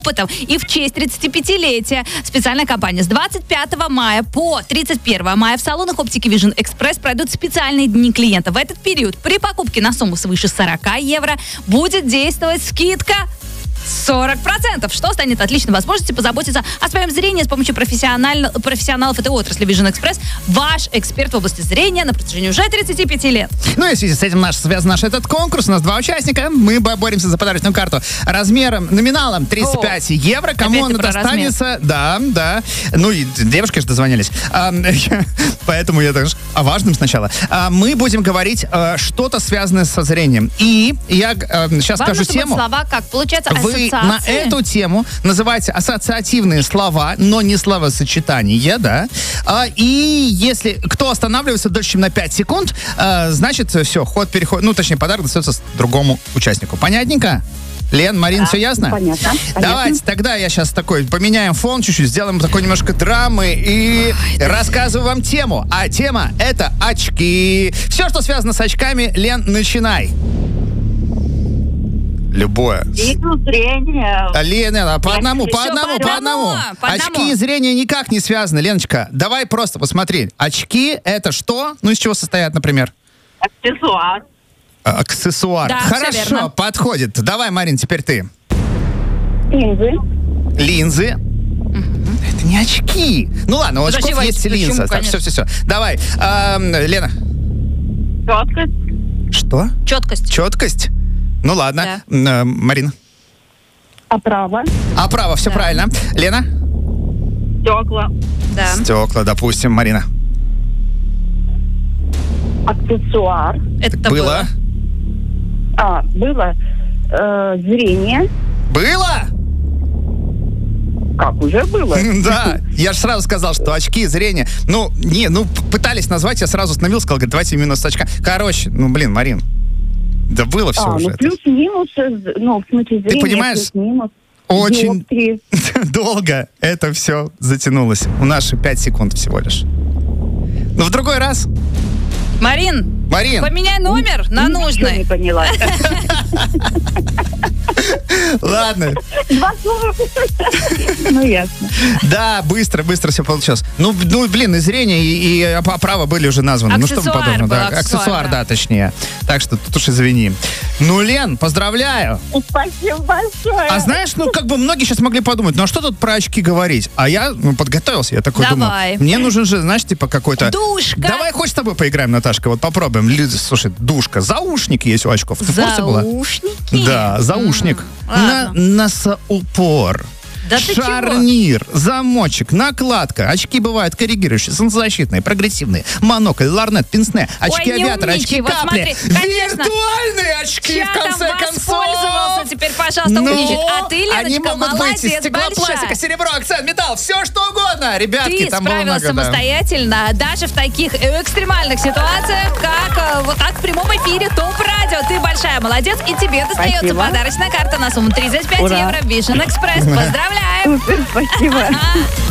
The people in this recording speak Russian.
опытом. И в честь 35-летия специальная кампания с 25 мая по 31 мая в салонах оптики Vision Express пройдут специальные дни клиента. В этот период при покупке на сумму свыше 40 евро будет действовать скидка 40%, что станет отличной возможностью позаботиться о своем зрении с помощью профессионалов этой отрасли. Vision Express – ваш эксперт в области зрения на протяжении уже 35 лет. Ну и в связи с этим связан наш этот конкурс. У нас 2 участника. Мы боремся за подарочную карту размером, номиналом 35 евро. Кому она достанется? Да. Ну и девушки же дозвонились. Поэтому я даже о важном сначала. Мы будем говорить что-то связанное со зрением. И я сейчас скажу тему. Слова как? Получается, вы на эту тему называете ассоциативные слова, но не словосочетания, да? И если кто останавливается дольше, чем на 5 секунд, значит, все, ход переходит, ну, точнее, подарок достается другому участнику. Понятненько? Лен, Марин, все ясно? Понятно. Давайте, тогда я сейчас поменяем фон чуть-чуть, сделаем такой немножко драмы и рассказываю вам тему. А тема — это очки. Все, что связано с очками, Лен, начинай. Любое. Зрение. Лена, по одному. Очки и зрение никак не связаны, Леночка. Давай просто посмотри. Очки — это что? Ну, из чего состоят, например? Аксессуар. Аксессуар. Да, хорошо, подходит. Давай, Марин, теперь ты. Линзы. Это не очки. Ну ладно, у очков есть линза. Так, все. Давай. Лена. Четкость. Что? Четкость. Ну ладно. Да. Марина. Оправа. Оправа, все правильно. Лена? Стекла. Да. Стекла, допустим. Марина. Аксессуар. Это было. Было. Зрение. Было? Как уже было? Да, я же сразу сказал, что очки, зрение. Пытались назвать, я сразу остановился, сказал, говорит, давайте именно с очка. Короче, Марин. Да было все уже. Плюс-минус, в смысле зрения. Ты понимаешь, очень долго это все затянулось. У нас 5 секунд всего лишь. Но в другой раз. Марин, поменяй номер на нужный. Не поняла. Ладно. 2 слова. Ясно. Да, быстро все получилось. И зрение, и оправа были уже названы. Аксессуар, да, точнее. Так что тут уж извини. Лен, поздравляю. Спасибо большое. А знаешь, многие сейчас могли подумать, а что тут про очки говорить? А я подготовился, я такой думаю, мне нужен же, знаешь, какой-то... Душка. Давай хоть с тобой поиграем, Наташка, попробуем. Слушай, душка, заушник есть у очков. Ты в курсе была? Заушники? Да, заушник. Носоупор. Да шарнир, замочек, накладка. Очки бывают коррегирующие, солнцезащитные, прогрессивные. Монокль, лорнет, пинсне, очки авиатора, очки капли. Виртуальные очки, в конце концов. Теперь, пожалуйста, умничай. А ты, Леночка, они могут быть из стекла, пластика, серебро, акцент, металл, все что угодно. Ребятки, там было много. Ты справилась самостоятельно, даже в таких экстремальных ситуациях, как вот так в прямом эфире ТОП-радио. Ты большая молодец, и тебе достается подарочная карта на сумму 35 евро Vision Express. Поздравляем! Супер, спасибо.